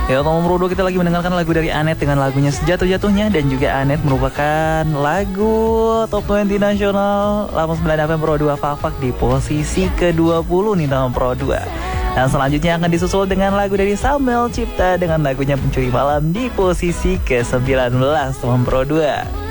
Ya, nomor Pro 2 kita lagi mendengarkan lagu dari Anet dengan lagunya Sejatuh-Jatuhnya. Dan juga Anet merupakan lagu Top 20 nasional 89 FM Pro 2 Fak-Fak di posisi ke-20 nih nomor Pro 2. Dan selanjutnya akan disusul dengan lagu dari Samuel Cipta dengan lagunya Pencuri Malam di posisi ke-19 nomor Pro 2.